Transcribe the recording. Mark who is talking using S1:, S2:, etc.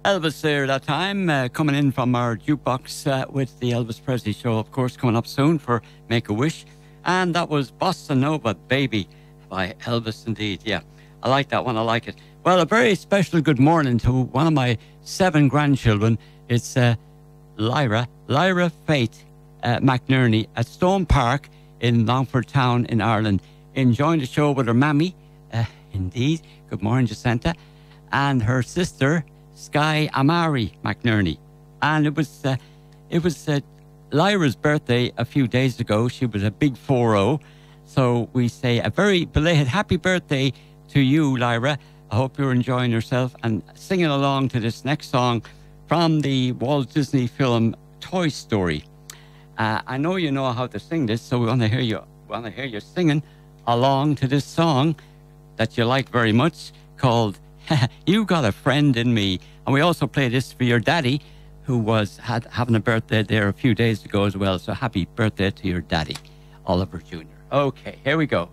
S1: Elvis there that time, coming in from our jukebox with the Elvis Presley show, of course, coming up soon for Make-A-Wish. And that was Bossa Nova Baby by Elvis indeed. Yeah, I like that one. I like it. Well, a very special good morning to one of my 7 grandchildren. It's Lyra Faith McNerney at Stone Park in Longford Town in Ireland, enjoying the show with her mammy, indeed, good morning Jacinta, and her sister Sky Amari McNerney. And it was Lyra's birthday a few days ago. She was a big 40, so we say a very belated happy birthday to you, Lyra. I hope you're enjoying yourself and singing along to this next song from the Walt Disney film Toy Story. I know you know how to sing this, so we want to hear you singing along to this song that you like very much, called You Got a Friend in Me. And we also play this for your daddy, who was having a birthday there a few days ago as well. So happy birthday to your daddy, Oliver Jr. Okay, here we go.